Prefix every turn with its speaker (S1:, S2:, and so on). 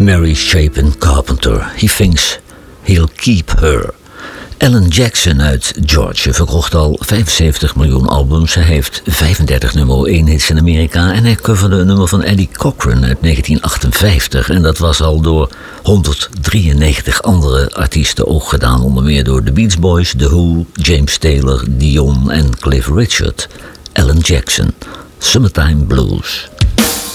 S1: Mary Chapin Carpenter. He thinks he'll keep her. Alan Jackson uit Georgia verkocht al 75 miljoen albums. Hij heeft 35 nummer 1 hits in Amerika. En hij coverde een nummer van Eddie Cochran uit 1958. En dat was al door 193 andere artiesten ook gedaan. Onder meer door The Beach Boys, The Who, James Taylor, Dion en Cliff Richard. Alan Jackson, Summertime Blues.